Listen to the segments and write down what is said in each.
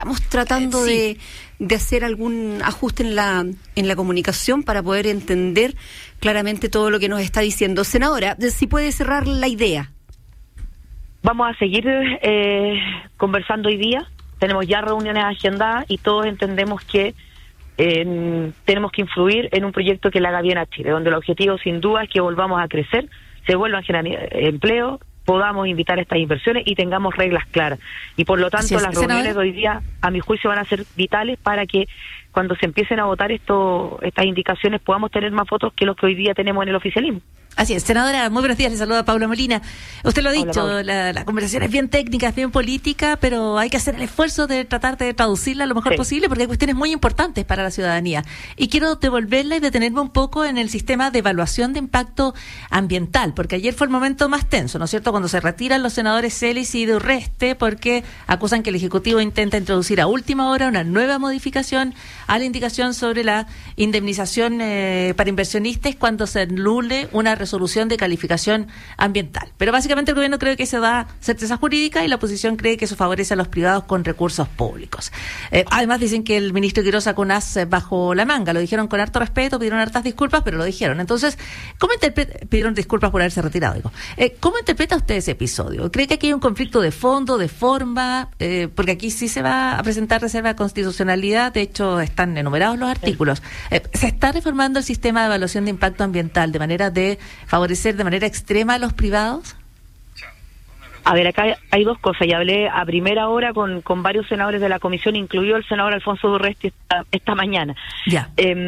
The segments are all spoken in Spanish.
Estamos tratando de hacer algún ajuste en la comunicación para poder entender claramente todo lo que nos está diciendo. Senadora, si puede cerrar la idea. Vamos a seguir conversando hoy día. Tenemos ya reuniones agendadas y todos entendemos que tenemos que influir en un proyecto que le haga bien a Chile, donde el objetivo sin duda es que volvamos a crecer, se vuelvan a generar empleo, podamos invitar a estas inversiones y tengamos reglas claras. Y por lo tanto las reuniones de hoy día, a mi juicio, van a ser vitales para que cuando se empiecen a votar estas indicaciones podamos tener más votos que los que hoy día tenemos en el oficialismo. Así es, senadora, muy buenos días, le saluda Paula Molina. Usted lo ha dicho, la conversación es bien técnica, es bien política, pero hay que hacer el esfuerzo de tratar de traducirla lo mejor posible porque hay cuestiones muy importantes para la ciudadanía. Y quiero devolverla y detenerme un poco en el sistema de evaluación de impacto ambiental, porque ayer fue el momento más tenso, ¿no es cierto?, cuando se retiran los senadores Celis y Urreste porque acusan que el Ejecutivo intenta introducir a última hora una nueva modificación a la indicación sobre la indemnización para inversionistas cuando se anule una resolución de calificación ambiental. Pero básicamente el gobierno cree que se da certeza jurídica y la oposición cree que eso favorece a los privados con recursos públicos. Además dicen que el ministro Quirós sacó un as bajo la manga, lo dijeron con harto respeto, pidieron hartas disculpas, pero lo dijeron. Entonces, pidieron disculpas por haberse retirado, digo. ¿Cómo interpreta usted ese episodio? ¿Cree que aquí hay un conflicto de fondo, de forma? Porque aquí sí se va a presentar reserva de constitucionalidad, de hecho están enumerados los artículos. ¿Se está reformando el sistema de evaluación de impacto ambiental de manera de favorecer de manera extrema a los privados? A ver, acá hay dos cosas. Ya hablé a primera hora con varios senadores de la comisión, incluido el senador Alfonso Urresti esta mañana. Ya.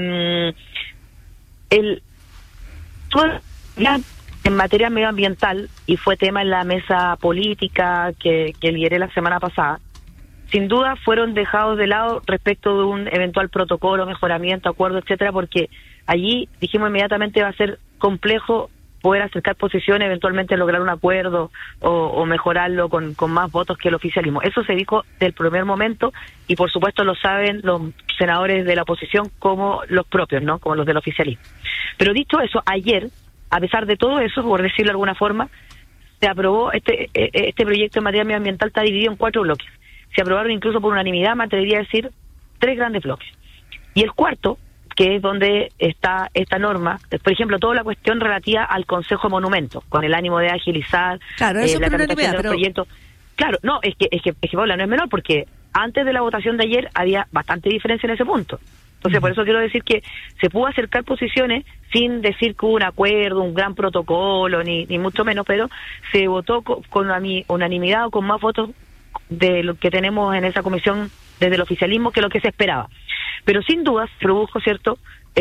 Ya en materia medioambiental, y fue tema en la mesa política que lideré la semana pasada, sin duda fueron dejados de lado respecto de un eventual protocolo, mejoramiento, acuerdo, etcétera, porque allí dijimos inmediatamente va a ser complejo poder acercar posiciones, eventualmente lograr un acuerdo o mejorarlo con más votos que el oficialismo. Eso se dijo del primer momento y por supuesto lo saben los senadores de la oposición como los propios, ¿no? Como los del oficialismo. Pero dicho eso, ayer, a pesar de todo eso, por decirlo de alguna forma, se aprobó este proyecto en materia medioambiental, está dividido en 4 bloques. Se aprobaron incluso por unanimidad, me atrevería a decir, 3 grandes bloques. Y el cuarto, que es donde está esta norma, por ejemplo, toda la cuestión relativa al Consejo de Monumentos, con el ánimo de agilizar la tramitación de los proyectos. Claro, no, es que Paula, no es menor, porque antes de la votación de ayer había bastante diferencia en ese punto. Entonces, por eso quiero decir que se pudo acercar posiciones sin decir que hubo un acuerdo, un gran protocolo, ni mucho menos, pero se votó con unanimidad o con más votos de lo que tenemos en esa comisión desde el oficialismo que lo que se esperaba. Pero sin duda se produjo, ¿cierto?,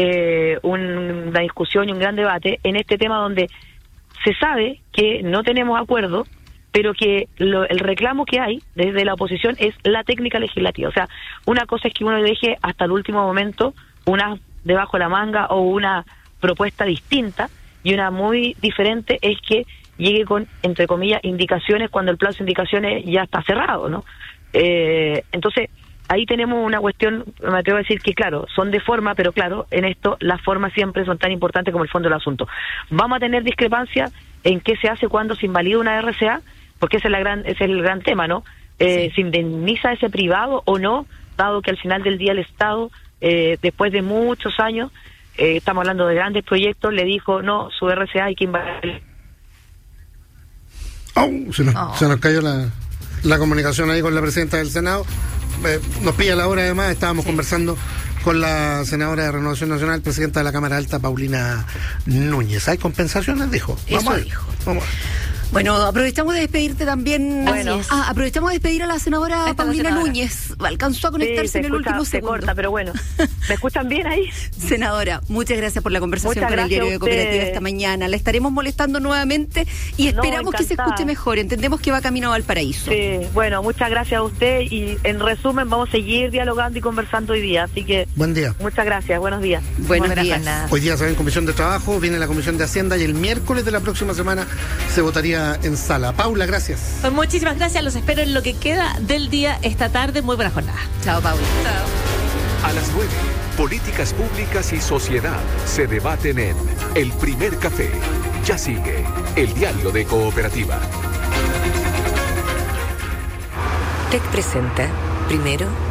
una discusión y un gran debate en este tema donde se sabe que no tenemos acuerdo, pero que el reclamo que hay desde la oposición es la técnica legislativa. O sea, una cosa es que uno deje hasta el último momento una debajo de la manga o una propuesta distinta, y una muy diferente es que llegue con, entre comillas, indicaciones cuando el plazo de indicaciones ya está cerrado, ¿no? Entonces, ahí tenemos una cuestión, me atrevo a decir que, claro, son de forma, pero claro, en esto las formas siempre son tan importantes como el fondo del asunto. Vamos a tener discrepancias en qué se hace cuando se invalida una RCA, porque ese es el gran tema, ¿no? ¿Se indemniza a ese privado o no? Dado que al final del día el Estado, después de muchos años, estamos hablando de grandes proyectos, le dijo, no, su RCA hay que invalidar. Se nos cayó la comunicación ahí con la presidenta del Senado. Nos pilla la hora, además, estábamos conversando con la senadora de Renovación Nacional, presidenta de la Cámara Alta, Paulina Núñez. ¿Hay compensaciones? Dijo. Vamos. Bueno, aprovechamos de despedirte también. Aprovechamos de despedir a la senadora Paulina Núñez. Alcanzó a conectarse en el último segundo. Se corta, pero bueno. ¿Me escuchan bien ahí? Senadora, muchas gracias por la conversación con el Diario de Cooperativa esta mañana. La estaremos molestando nuevamente y esperamos que se escuche mejor. Entendemos que va camino a Valparaíso. Sí, bueno, muchas gracias a usted y en resumen vamos a seguir dialogando y conversando hoy día. Así que buen día. Muchas gracias, buenos días. Buenos días. Hoy día se ve en Comisión de Trabajo, viene la Comisión de Hacienda y el miércoles de la próxima semana se votaría en sala. Paula, gracias. Pues muchísimas gracias, los espero en lo que queda del día esta tarde. Muy buena jornada. Chao, Paula. Chao. A las 9, políticas públicas y sociedad se debaten en El Primer Café. Ya sigue el Diario de Cooperativa. TEC presenta Primero,